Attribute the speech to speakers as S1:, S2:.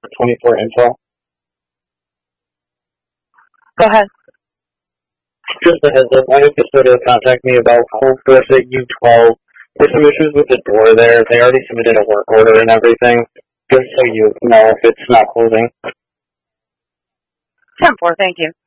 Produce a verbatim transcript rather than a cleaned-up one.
S1: for twenty-four info.
S2: Go ahead.
S1: Just a heads up, I have to sort of contact me about Cold Force at U twelve. There's some issues with the door there. They already submitted a work order and everything, just so you know if it's not closing.
S2: ten four, thank you.